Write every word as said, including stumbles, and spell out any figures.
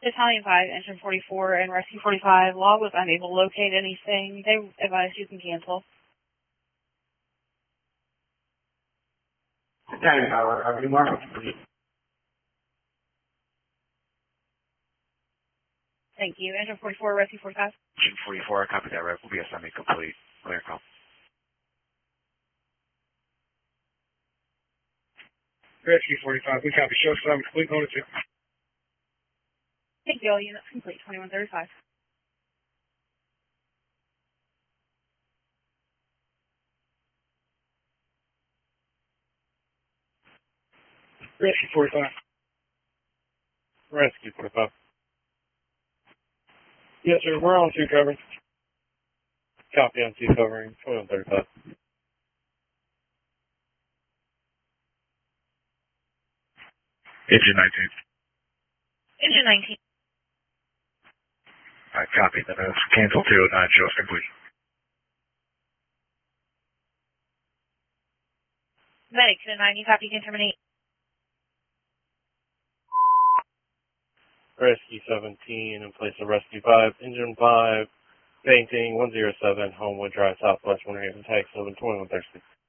Battalion five, Engine forty-four, and Rescue forty-five. Law was unable to locate anything. They advised you can cancel. Battalion Power, are you marked, please? Thank you. Engine forty-four, Rescue forty-five. Engine forty-four, copy that. Rep will be assignment complete. Clear call. Rescue forty-five, we copy. Show assignment complete. Notice it. Thank you. All units complete. twenty-one thirty-five. Rescue forty-five. Rescue forty-five. Yes, sir. We're on two covering. Copy on two covering. twenty-one thirty-five. Engine nineteen. Engine nineteen. Alright, copy. That is cancel two oh nine. Show us complete. Medic to ninety, copy, can terminate. Rescue seventeen in place of Rescue five. Engine five. Painting one oh seven. Homewood Drive, Southwest. one oh eight. Tag seven. twenty-one thirty-six.